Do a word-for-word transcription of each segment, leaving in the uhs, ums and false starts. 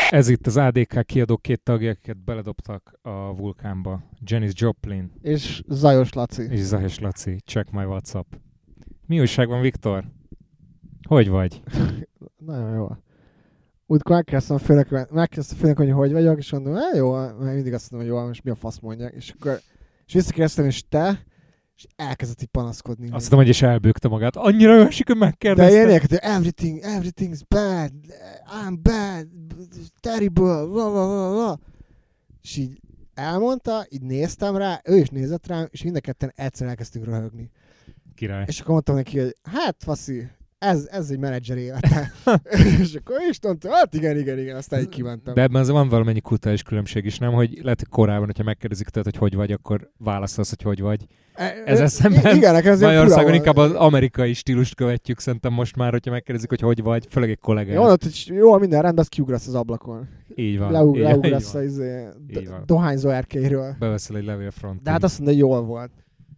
Ez itt az á dé ká kiadó két tagja, akiket beledobtak a vulkánba. Janis Joplin. És Zajos Laci. És Zajos Laci. Check my WhatsApp. Mi újság van, Viktor? Hogy vagy? Nagyon jó. Útkor megkérdeztem a főnök, megkérdeztem a főnök, hogy hogy vagyok, és mondom, hát jó, mert mindig azt mondom, hogy jó, most mi a fasz mondják. És akkor és visszakérdeztem, és te, és elkezdett így panaszkodni. Azt mondom, hogy is elbőgte magát. Annyira jó esik, hogy megkérdeztem. De ilyenek, hogy everything, everything's bad, I'm bad, terrible, bla, bla, bla, bla. És így elmondta, így néztem rá, ő is nézett rám, és mind a ketten egyszer elkezdtünk röhögni. Király. És akkor mondtam neki, hogy hát faszi, ez, ez egy menedzser élete. És akkor is mondtam, hát igen, igen, igen, aztán így kimentem. De ebben azért van valamennyi kulturális különbség is, nem? Hogy lehet, hogy korábban, hogyha megkérdezik tőled, hogy hogy vagy, akkor válaszolsz, hogy hogy vagy. Ez eszemben igen, ez Magyarországon inkább az amerikai stílust követjük, szerintem most már, hogyha megkérdezik, hogy hogy vagy, főleg egy kollégát. Jó, mondod, hogy jó, minden rendben, az kiugrasz az ablakon. Így van. Leug, így, leugrasz így van. az izé, Így van. dohányzó erkélyről. Beveszel egy levélfrontot. De hát azt mondta, hogy jól volt.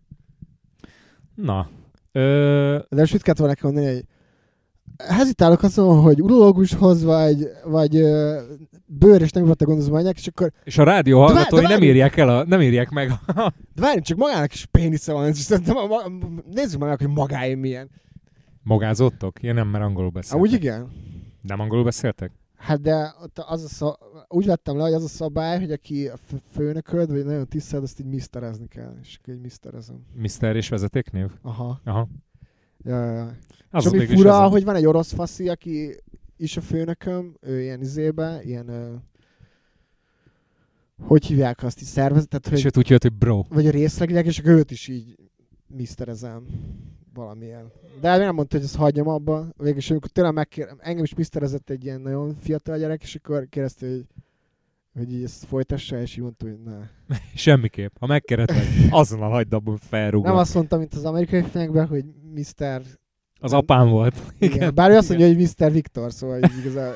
Na. Ö... De most mit kellett volna neki mondani, hogy hezitálok azon, hogy urológushoz, vagy, vagy ö, bőr és nem volt a gondozó menjek, és akkor... És a rádió hallgatói de nem írják el, a, nem írják meg. De várjunk, csak magának is pénisze van, és szerintem a, a, nézzük meg, hogy magáim milyen. Magázottok? Én nem, mert angolul beszéltek. Amúgy igen. Nem angolul beszéltek? Hát de ott az a szab... úgy vettem le, hogy az a szabály, hogy aki a főnököd, vagy nagyon tiszteld, azt így miszterezni kell. És akkor így miszterezem. miszter és vezetéknév? Aha. Aha. Ja, ja, ja. Az és ami mégis fura, a... hogy van egy orosz faszi, aki is a főnököm, ő ilyen izébe, ilyen... Uh, hogy hívják azt így szervezetet, hogy... És őt úgy jött, hogy bro. Vagy a részlegileg, és akkor őt is így miszterezem valamilyen. De nem mondta, hogy ezt hagyjam abba. Végülis, amikor tényleg megkérdem, engem is miszterezett egy ilyen nagyon fiatal gyerek, és akkor kérdezte, hogy, hogy így ezt folytassa, és így mondta, hogy ne. Semmiképp. Ha megkereted, azonnal hagyd abban felrúgod. Nem azt mondta, mint az amerikai filmekben, hogy miszter... Az apám volt. Igen. Igen. Bár ő azt mondja, hogy miszter Viktor, szóval így igazán...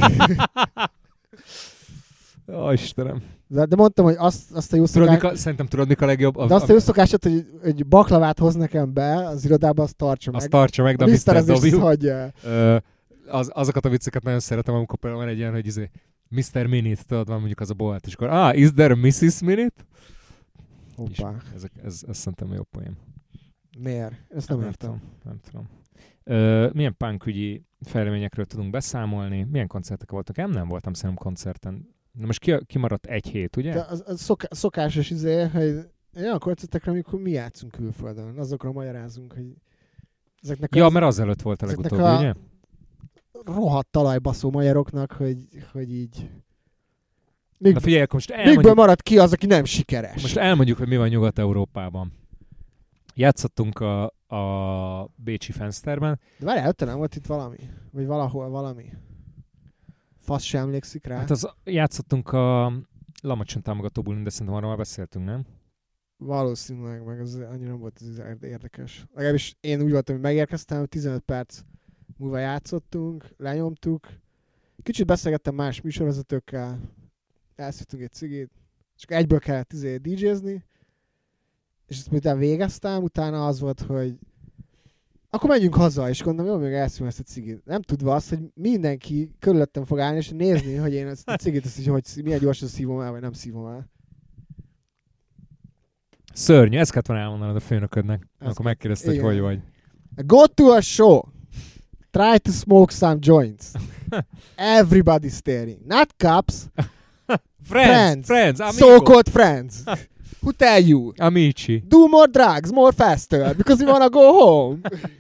Ó, Istenem. De, de mondtam, hogy azt, azt a jó Tudod, szokás... mika, szerintem tudod, mik a legjobb? A, De azt a jó szokását, hogy, hogy baklavát hoz nekem be az irodába, azt tartsa meg. Azt tartsa meg, de a a miszter miszterezést dobjuk. hagyja el. Ö, az, azokat a vicceket nagyon szeretem, amikor például van egy ilyen, hogy izé, miszter Minute, tudod, van mondjuk az a bolt, és akkor, ah, is there a missus Minute? Hoppá. Ez, ez, ez szerintem jó poén. Miért? Ezt nem, nem értem. Tudom, nem tudom. Ö, milyen punkügyi fejleményekről tudunk beszámolni? Milyen koncertek voltak? Nem, nem voltam szerintem koncerten. Na most ki, kimaradt egy hét, ugye? De az, az szoká, szokásos izé, hogy olyan koncertekre, amikor mi játszunk külföldön, azokra magyarázunk, hogy ezeknek Ja, az, mert azelőtt volt a legutóbbi, a ugye? rohadt talajbaszó magyaroknak, hogy, hogy így... Még, Na figyelj, akkor most Mígből elmondjuk, marad ki az, aki nem sikeres. most elmondjuk, hogy mi van Nyugat-Európában. Játszottunk a, a Bécsi Fensterben. De várjál, előtte nem volt itt valami? Vagy valahol valami? Fasz sem emlékszik rá? Hát az, játszottunk a Lamacson támogató bulin, de szerintem arról már beszéltünk, nem? Valószínűleg, meg az annyira nem volt ez érdekes. Legalábbis én úgy voltam, hogy megérkeztem, tizenöt perc múlva játszottunk, lenyomtuk. Kicsit beszélgettem más műsorvezetőkkel, elszívtunk egy cigit, és egyből kellett izé dé jézni, és ezt miután végeztem, utána az volt, hogy akkor menjünk haza, és gondolom, jó, még elszívom ezt a cigit. Nem tudva azt, hogy mindenki körülöttem fog állni, és nézni, hogy én ezt a cigit, ezt így, hogy milyen gyorsan szívom el, vagy nem szívom el. Szörnyű, ezt kellett volna elmondanod a főnöködnek. Ez Akkor megkérdezte, hogy igen. hogy vagy. Go to a show. Try to smoke some joints. Everybody staring. Not cops. Friends, friends, amigo. So-called friends. Who tell you? Amici. Do more drugs, more faster, because we wanna go home.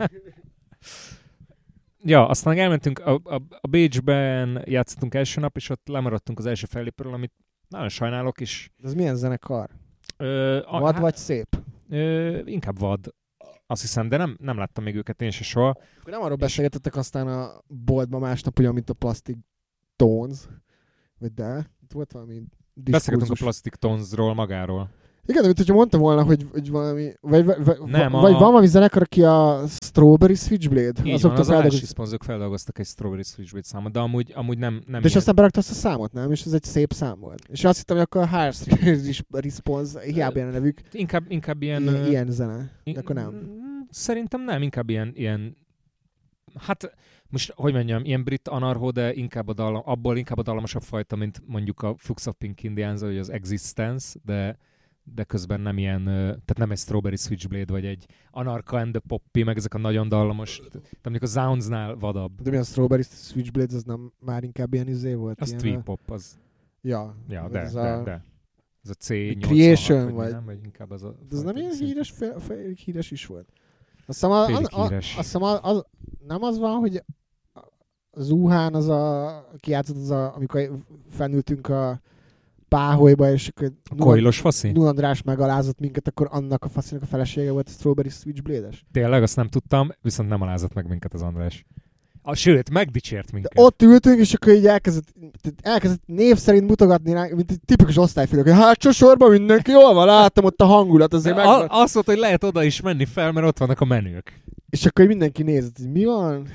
Ja, aztán elmentünk, a, a, a Bécsben játszottunk első nap, és ott lemaradtunk az első fellépőről, amit nagyon sajnálok, és... Ez milyen zenekar? Ö, a, Vad há, vagy szép? Ö, inkább vad, azt hiszem, de nem, nem láttam még őket én se soha. Akkor nem arról beszélgetettek aztán a boltban másnap, ugye, mint a Plastic Tones, vagy de? Itt volt valami Beszélgetünk a diskurzus. Plastic Tonesról magáról. Igen, de mint hogyha mondta volna, hogy, hogy valami, vagy, vagy, Nem, vagy a- van valami zenekar, aki a Strawberry Switchblade. Így Azoktól van, az feldolgoz- Oasis Sponzok feldolgoztak egy Strawberry Switchblade számot, de amúgy, amúgy nem, nem De és ilyen. aztán berakta azt a számot, nem? És ez egy szép szám volt. És azt hittem, hogy akkor a Harsh Response, hiába ilyen a nevük, Inkább, inkább ilyen... ilyen, ö, ilyen zene. De akkor nem. Szerintem nem, inkább ilyen, ilyen hát most, hogy mondjam, ilyen brit anarcho, de inkább a dallam, abból inkább a dallamosabb fajta, mint mondjuk a Flux of Pink Indians, vagy az Existence, de, de közben nem ilyen, tehát nem egy Strawberry Switchblade, vagy egy Anarcha and the Poppy, meg ezek a nagyon dallamos, tehát mondjuk a Soundsnál vadabb. De mi a Strawberry Switchblade, az nem már inkább ilyen izé volt? Az ilyen twee-pop, az... Ja, Ja, de, ez de, a... de. Ez a cé nyolcvanhat, Creation, vagy, vagy... nem, vagy inkább az a... De ez nem ilyen híres, fél, fél, híres is volt. Azt hiszem, a, Félig a, a, híres. azt hiszem a, az, nem az van, hogy az Uhán az a, ki játszott az a, amikor felnültünk a Páholyba, és akkor A Koilos faszi? Null András megalázott minket, akkor annak a faszinak a felesége volt a Strawberry Switchblade-es. Tényleg, azt nem tudtam, viszont nem alázott meg minket az András. A, sőt, megdicsért minket. De ott ültünk, és akkor így elkezdett, elkezdett név szerint mutogatni ránk, mint egy tipikus osztályfőnök, hogy hátsó sorban mindenki jól van, láttam ott a hangulat, azért meg... A, azt mondta, hogy lehet oda is menni fel, mert ott vannak a menők. És akkor mindenki nézett, hogy mi van?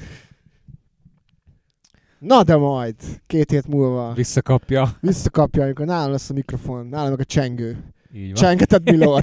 Na de majd, két hét múlva Visszakapja. visszakapja, amikor nálam lesz a mikrofon, nálam meg a csengő. Így van. Csengetett Milord.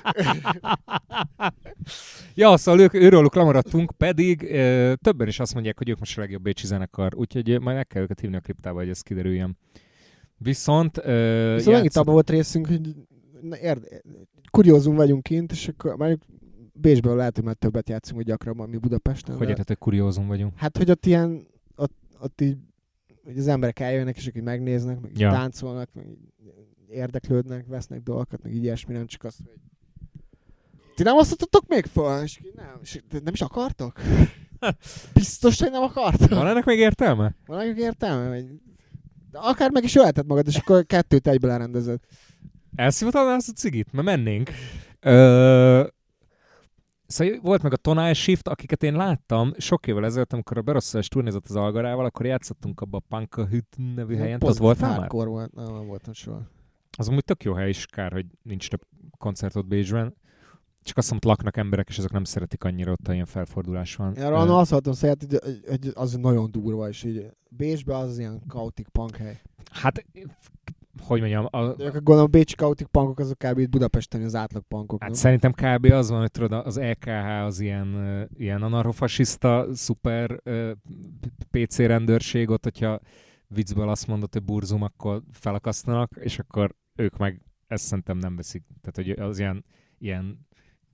Ja, szóval ők, őróluk lemaradtunk, pedig ö, többen is azt mondják, hogy ők most a legjobb bécsi zenekar, úgyhogy majd meg kell őket hívni a kriptába, hogy ez kiderüljön. Viszont... Ö, Szóval mennyit abban volt részünk, hogy na, érde, kuriózum vagyunk kint, és akkor mondjuk Bécsből lehet, hogy már többet játszunk, hogy gyakrabban, mi Budapesten. Hogy érted, hogy kuriózum vagyunk? Hát, hogy ott ilyen, ott, ott így, hogy az emberek eljönnek, és akkor így megnéznek, meg Ja. táncolnak, meg érdeklődnek, vesznek dolgokat, meg így ilyesmi, nem csak azt, hogy ti nem osztottatok még fel? És így nem, és nem is akartok? Biztos, hogy nem akartok? Van ennek még értelme? Van ennek értelme? Vagy... De akár meg is ölted magad, és akkor kettőt egyből elrendezed. Elszívatalnál azt a cigit? Mert mennénk. Ö... Szóval volt meg a Tonal Shift, akiket én láttam sok évvel ezelőtt, amikor a Berosszás turnézott az Algarával, akkor játszottunk abba a Punka Hüt nevű helyen. Az volt már? Hardcore volt, nem, nem voltam soha. Az amúgy tök jó hely is, kár, hogy nincs több koncertot Bécsben. Csak azt mondom, laknak emberek, és azok nem szeretik annyira, ott ilyen felfordulás van. Én arra azt hallottam szóval, hogy, hogy az nagyon durva, és így Bécsben az ilyen kaotik punk hely. Hát, hogy mondjam... A... De gondolom, a bécsi kaotik punkok azok kb. Itt Budapesten az átlag punkok. Hát nem? szerintem kb. Az van, hogy tudod, az é ká há az ilyen, uh, ilyen anarchofasiszta, szuper uh, pé cé rendőrség, ott, hogyha viccből azt mondod, hogy burzum, akkor felakasztanak, és akkor ők meg ezt szerintem nem veszik. Tehát, hogy az ilyen, ilyen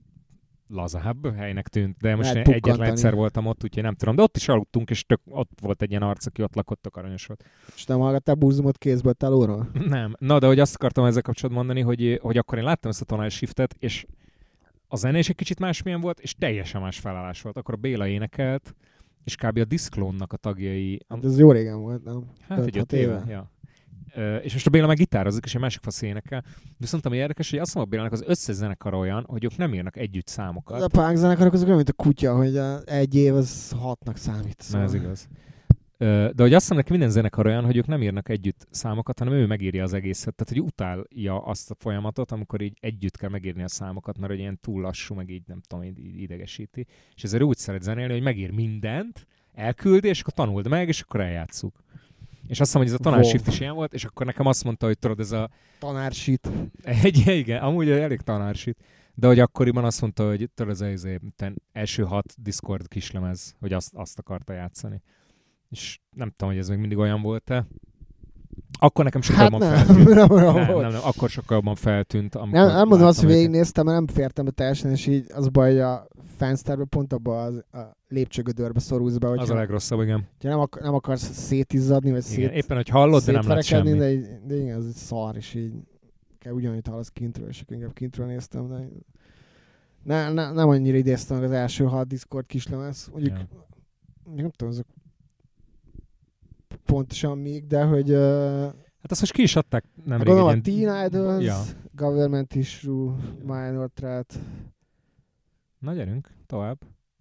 lazább helynek tűnt, de most én egyetlen egyszer voltam ott, úgyhogy nem tudom. De ott is aludtunk, és tök, ott volt egy ilyen arc, aki ott lakott, tök aranyos volt. És nem hallgattál burzumot kézből telóról? Nem. Na, de hogy azt akartam ezzel kapcsolatban mondani, hogy, hogy akkor én láttam ezt a Tonal Shiftet, és a zene is egy kicsit másmilyen volt, és teljesen más felállás volt. Akkor a Béla énekelt, és kb. A Disclone-nak a tagjai... Hát ez jó régen volt, nem? Hát egy öt éve. éve. Ja. Uh, és most a Béla meg gitározik, és egy másik fasz énekel. Viszont ami érdekes, hogy azt mondom, a Bélának az összes zenekar olyan, hogy ők nem írnak együtt számokat. A punk zenekarok azok olyan, mint a kutya, hogy a egy év az hatnak számít. Szóval. Na, ez igaz. Uh, de hogy azt mondom, neki minden zenekar olyan, hogy ők nem írnak együtt számokat, hanem ő megírja az egészet. Tehát, hogy utálja azt a folyamatot, amikor így együtt kell megírni a számokat, mert hogy ilyen túl lassú, meg így nem tudom, így idegesíti. És ezért úgy szeret zenélni, hogy megír mindent, elküldi, és akkor tanuld meg, és akkor eljátszuk. És azt mondom, hogy ez a Tonal Shift is ilyen volt, és akkor nekem azt mondta, hogy tudod, ez a... Tanársit. Egy, igen, amúgy elég tanársit. De hogy akkoriban azt mondta, hogy tudod, ez az első hat Discord kislemez, hogy azt, azt akarta játszani. És nem tudom, hogy ez még mindig olyan volt-e. Akkor nekem sokkal hát jobban nem, feltűnt. nem, nem, nem, nem, nem, akkor sokkal jobban feltűnt. Nem, nem mondom azt, hogy őket. végignéztem, mert nem fértem be teljesen, és így az baj, hogy a fansztárban pont abban a, a lépcsőgödörbe szorulsz be, Az a legrosszabb, igen. Nem, ak- nem akarsz szétizzadni, vagy igen, szét, éppen, hogy hallod, de nem lát semmi. de, így, de igen, ez egy szar, és így kell ugyanúgy hallasz kintről, és akkor inkább kintről néztem, de ne, ne, nem annyira idéztem meg az első hat Discord kislemez. Mondjuk, ja. nem tudom, azok pontosan még, de hogy... Uh, hát azt most ki is adták nemrég egy ilyen... a Teen Idols, ja. Government Issue, Minor Threat. Na gyerünk, tovább.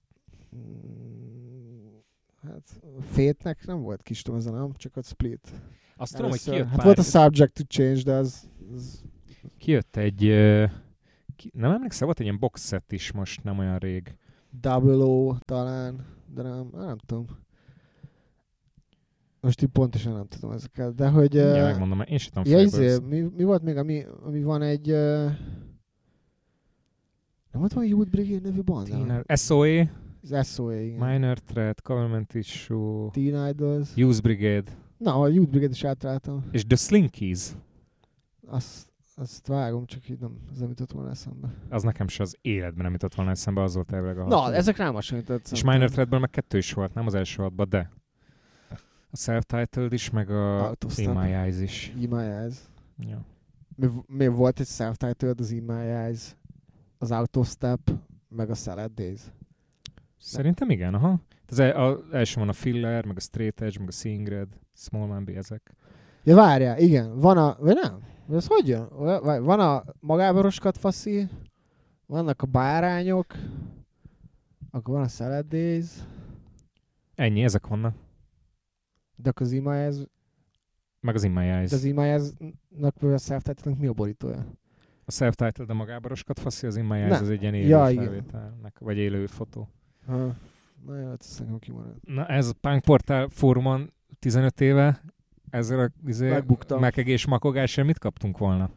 Hát Fate-nek nem volt kis tudom ezen, nem? Csak a Split. Azt tudom, hogy kijött Hát pár... volt a Subject to Change, de az... az... Kijött egy... Uh, ki... Nem emlékszel, volt egy ilyen box set is most, nem olyan rég. Double O talán, de nem, nem tudom. Most így pontosan nem tudom ezeket, de hogy... Ja, uh... megmondom, én sem tudom ja, fejből. izé, mi, mi volt még, ami, ami van egy... Uh... Nem volt valami Youth Brigade nevű banda? es o á, Az es o á, igen. Minor Threat, Government Issue, Teen Idols. Youth Brigade. Na, a Youth Brigade is átráltam. És The Slinkies. Azt, azt vágom, csak így nem, az nem jutott volna eszembe. Az nekem se az életben nem jutott volna eszembe, az volt elvileg a Na, hatodik. ezek rám hasonlított. És Minor Threatből meg kettő is volt, nem az első hatban, de a Self-Titled is, meg a Out of In Step. My Eyes is. In My Eyes. Ja. Mi, mi volt egy self-titled, az In My Eyes, az Out of Step, meg a Salad Days. Szerintem igen, aha. Az el, a, első van a Filler, meg a Straight Edge, meg a Seeing Red, Small Man B, ezek. Ja, várjál, igen, van a, vagy nem? Vagy ez hogy jön? Van a magáboroskat faszi, vannak a bárányok, akkor van a Salad Days, Ennyi, ezek vannak. de akkor az In My Eyes, Meg az In My Eyes. de az In My Eyes-nak vagy a self-titled mi a borítója? A Self-Titled a magábaroskat faszi, az In My Eyes Nem. az egy ilyen élő Ja, igen. felvételnek, vagy élő fotó. Ha. Na jó, hát ezt nekem kimarad. Na ez a Punk Portál fórumon tizenöt éve, ezzel a izé, Megbuktam. mekegés makogással mit kaptunk volna?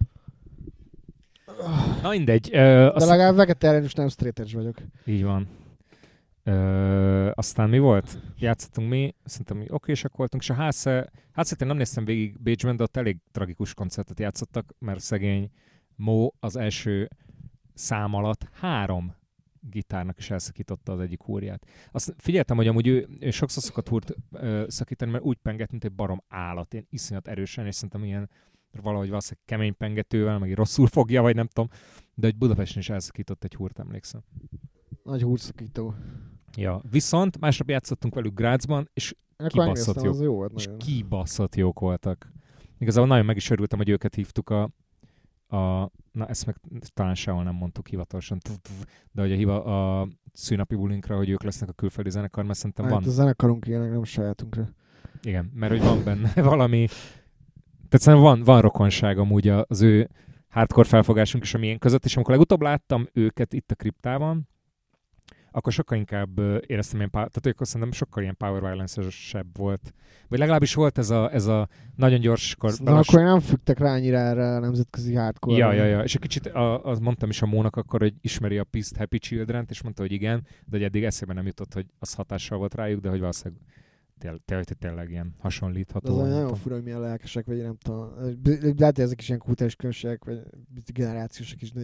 Na mindegy. Ö, De azt... legalább vegetariánus, nem straight edge vagyok. Így van. Ö, aztán mi volt? Játszottunk mi, szerintem mi okések voltunk, és a Hásze, hát én nem néztem végig Bécsben, de ott elég tragikus koncertet játszottak, mert szegény Mo az első szám alatt három gitárnak is elszakította az egyik húrját. Azt figyeltem, hogy amúgy ő, ő sokszor szokott húrt ö, szakítani, mert úgy penget, mint egy barom állat, ilyen iszonyat erősen, és szerintem ilyen valahogy valószínűleg kemény pengetővel, meg így rosszul fogja, vagy nem tudom, de hogy Budapesten is elszakított egy húrt, emlékszem. Nagy húrszakító. Ja, viszont másnap játszottunk velük Grazban, és Akkor kibaszott megnéztem, jó. az jó volt és nagyon. kibaszott jók voltak. Igazából nagyon meg is örültem, hogy őket hívtuk a, a na ezt meg talán sehol nem mondtuk hivatalosan, de hogy a, hiva, a szűnapi bulinkra, hogy ők lesznek a külföldi zenekar, mert szerintem Hát van. a zenekarunk ilyenek, nem sajátunkra. Igen, mert hogy van benne valami, tehát szerintem van, van rokonság amúgy az ő hardcore felfogásunk és a miénk között, és amikor legutóbb láttam őket itt a kriptában, akkor sokkal inkább uh, éreztem ilyen, tehát ők szerintem sokkal ilyen power violence-esebb volt. Vagy legalábbis volt ez a, ez a nagyon gyors... Kor, Na, akkor nem függtek rá annyira erre a nemzetközi hardcore. Ja, ja, ja. És egy kicsit a, az mondtam is a Mónak akkor, hogy ismeri a Peace Happy Children-t, és mondta, hogy igen, de hogy eddig eszébe nem jutott, hogy az hatással volt rájuk, de hogy valószínűleg tél, tél, tél, tényleg ilyen hasonlítható. Az nagyon fura, hogy milyen lelkesek, vagy nem tudom. Lehet, hogy ezek is ilyen kultúrás különbségek, vagy generációsak is, de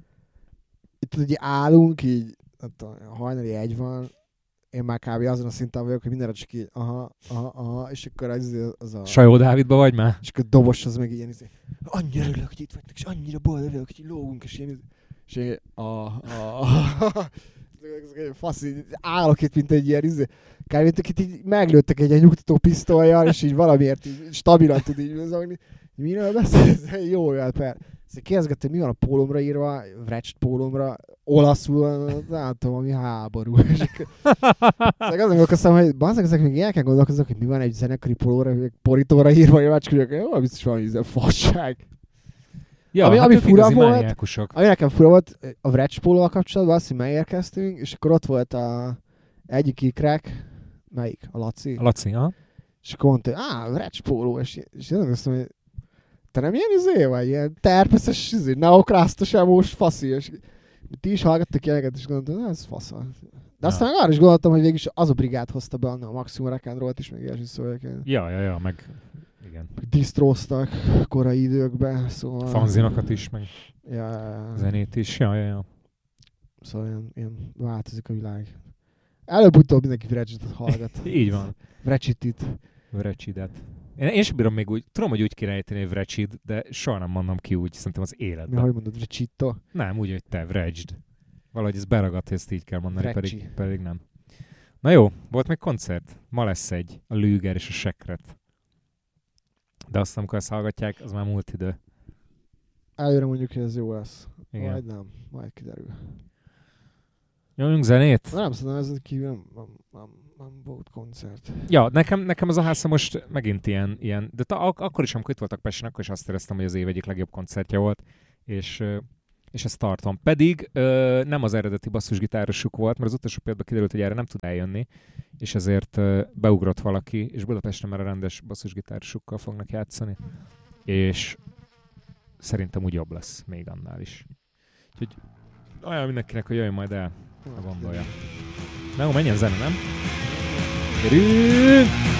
itt így állunk, így nem tudom, hajnali egy van, én már kb. Azon a szinten vagyok, hogy mindenre csak így aha, aha, aha, és akkor az, az a... Sajó Dávidba vagy már? És akkor a dobos az meg ilyen, izé, annyira örülök, hogy itt vagytok, és annyira boldog vagyok, hogy így lógunk, és ilyen, és én, a, a, a, faszi, állok itt, mint egy ilyen, izé, kb. Mint akit így meglőttek egy ilyen nyugtató pisztollyal, és így valamiért így stabilan tud így mozogni. Miről beszélsz? Jó, jól per. Szóval kérdezgettem, mi van a pólomra írva, Wretched pólomra, olaszul, nem tudom, ami háború. És akkor azon gondolkoztam, hogy bazdmeg, ezek még ilyenken gondolkozok, hogy mi van egy zenekari pólóra, vagy borítóra írva, vagy már csak hogy jó, biztos valami ízen fasság. Ja, ami, hát ami ők fura igazi volt, mániákusok. ami nekem fura volt, a Wretched pólóval kapcsolatban az, hogy megérkeztünk, és akkor ott volt a egyik ikrák, melyik? A Laci? A Laci, ha? És akkor mondta, hogy á, Wretched póló, és, és én azt mondom, hogy te nem ilyen izé vagy, ilyen terpeszes, izé, neokrásztos emós faszi, és ti is hallgattak ilyeneket, és gondoltam, hogy ez fasza. De aztán ja. Arra is gondoltam, hogy végülis az a brigád hozta be a Maximum Rock and Roll-t is, meg ilyesmi szóval. Ja, ja, ja, meg igen. Disztróztak korai időkben, szóval... Fanzinokat is, meg ja, zenét is, ja, ja, ja. Szóval ilyen, ilyen változik a világ. Előbb-utóbb mindenki Wretched-et hallgat. Így van. Wretched-it. Wretched-et. Én, én sem bírom még úgy, tudom, hogy úgy kéne ejteni, hogy Wretched, de soha nem mondom ki úgy, szerintem az életben. Mi, hogy mondod, Wretched-to? Nem, úgy, hogy te, Wretched. Valahogy ez beragadt, hogy ezt így kell mondani, pedig, pedig nem. Na jó, volt még koncert. Ma lesz egy, a Lüger és a Sekret. De azt, amikor ezt hallgatják, az már múlt idő. Előre mondjuk, hogy ez jó lesz. Igen. Majd nem, majd kiderül. Nyomjunk zenét? Na nem, szerintem ez kívül nem, nem, nem, nem volt koncert. Ja, nekem, nekem az a háza most megint ilyen, ilyen de ta, ak- akkor is, amikor itt voltak Pesten, akkor is azt éreztem, hogy az év egyik legjobb koncertje volt, és, és ezt tartom. Pedig ö, nem az eredeti basszusgitárosuk volt, mert az utolsó pillanatban kiderült, hogy erre nem tud eljönni, és ezért ö, beugrott valaki, és Budapesten már a rendes basszusgitárosukkal fognak játszani, és szerintem úgy jobb lesz még annál is. Úgyhogy olyan mindenkinek, hogy jöjjön majd el, ha gondolja. Na jó, menjen zene, nem? Gyerünk!